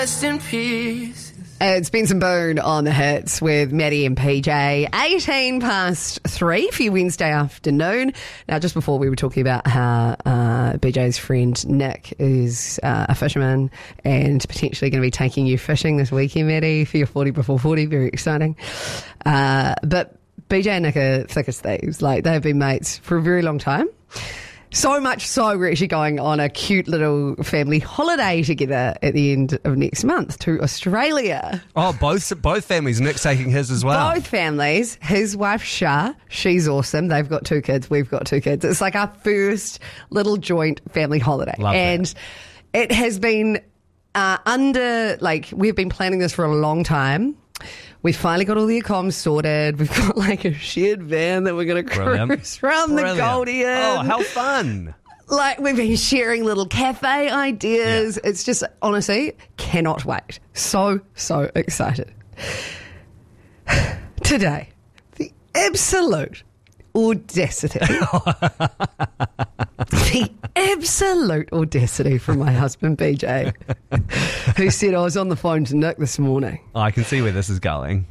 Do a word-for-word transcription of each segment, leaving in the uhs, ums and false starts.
Rest in peace. It's Benson Boone on the hits with Maddie and P J. eighteen past three for your Wednesday afternoon. Now, just before we were talking about how uh, B J's friend Nick is uh, a fisherman and potentially going to be taking you fishing this weekend, Maddie, for your forty before forty. Very exciting. Uh, but B J and Nick are thick as thieves. Like, they've been mates for a very long time. So much so, we're actually going on a cute little family holiday together at the end of next month to Australia. Oh, both both families. Nick's taking his as well. Both families. His wife, Shah, she's awesome. They've got two kids. We've got two kids. It's like our first little joint family holiday. Love and that. It has been uh, under, like, we've been planning this for a long time. We've finally got all the accoms sorted. We've got like a shared van that we're going to cruise around the Goldie in. Oh, how fun. Like, we've been sharing little cafe ideas. Yeah. It's just, honestly, cannot wait. So, so excited. Today, the absolute audacity. The absolute audacity from my husband, B J, who said, I was on the phone to Nick this morning. Oh, I can see where this is going.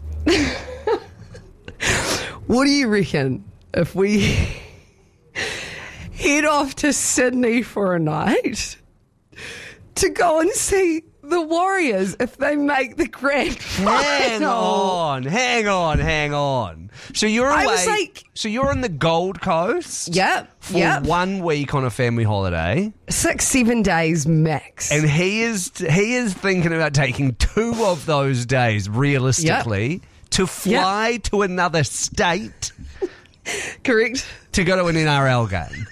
What do you reckon if we head off to Sydney for a night to go and see the Warriors if they make the grand final? Hang on, hang on, hang on. So you're away. I was like, so you're on the Gold Coast. Yep. For yep. one week on a family holiday. Six, seven days max. And he is he is thinking about taking two of those days realistically yep. to fly yep. to another state. Correct. To go to an N R L game.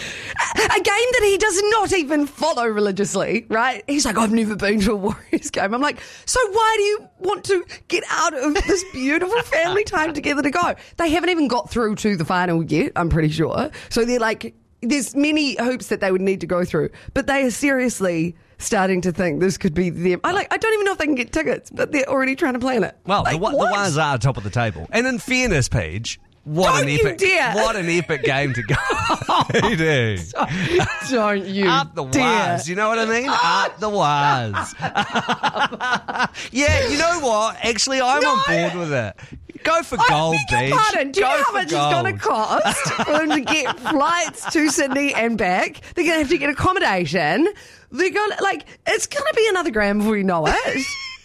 A game that he does not even follow religiously, right? He's like, I've never been to a Warriors game. I'm like, so why do you want to get out of this beautiful family time together to go? They haven't even got through to the final yet, I'm pretty sure. So they're like, there's many hoops that they would need to go through. But they are seriously starting to think this could be them. I like. I don't even know if they can get tickets, but they're already trying to plan it. Well, like, the, the ones are top of the table. And in fairness, Paige, What don't an you epic! dare. What an epic game to go! You do. Don't, don't you up the dare. waz? You know what I mean? Up the waz. Yeah, you know what? Actually, I'm no. on board with it. Go for I gold, beg your Beach. pardon. Do you Go know how for much it's gold. going to cost for them to get flights to Sydney and back? They're going to have to get accommodation. They're going to, like, it's going to be another grand before you know it.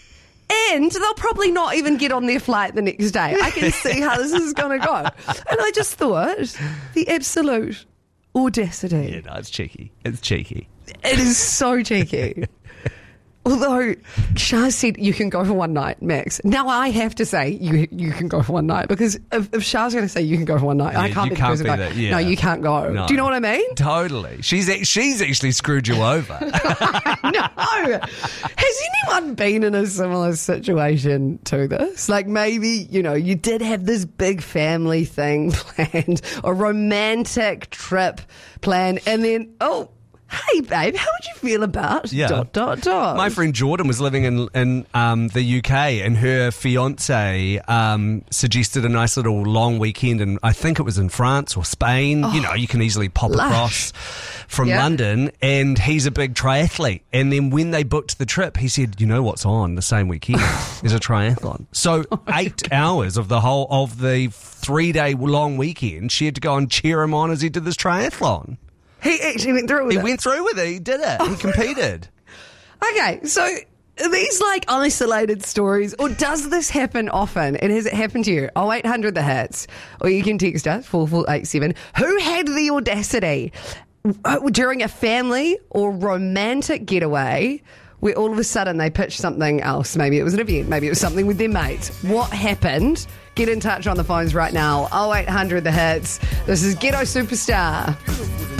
And they'll probably not even get on their flight the next day. I can see how this is going to go. And I just thought, the absolute audacity. Yeah, no, it's cheeky. It's cheeky. It is so cheeky. Although Shah said you can go for one night, Max. Now I have to say you you can go for one night because if, if Shah's going to say you can go for one night, Yeah, I can't you be the can't person be go, that, yeah. no, you can't go. No. Do you know what I mean? Totally. She's she's actually screwed you over. No. Has anyone been in a similar situation to this? Like maybe, you know, you did have this big family thing planned, a romantic trip planned, and then, oh, hey, babe, how would you feel about Yeah. dot, dot, dot? My friend Jordan was living in in um, the U K, and her fiance um, suggested a nice little long weekend, and I think it was in France or Spain. Oh, you know, you can easily pop lush. across from Yeah. London, and he's a big triathlete. And then when they booked the trip, he said, "You know what's on the same weekend is a triathlon." So eight hours of the whole of the three day long weekend, she had to go and cheer him on as he did this triathlon. He actually went through with He it. went through with it. He did it. He competed. Okay, so are these like isolated stories, or does this happen often? And has it happened to you? oh eight hundred the hits, or you can text us four four eight seven. Who had the audacity uh, during a family or romantic getaway where all of a sudden they pitched something else? Maybe it was an event, maybe it was something with their mates. What happened? Get in touch on the phones right now. oh eight hundred the hits. This is Ghetto Superstar.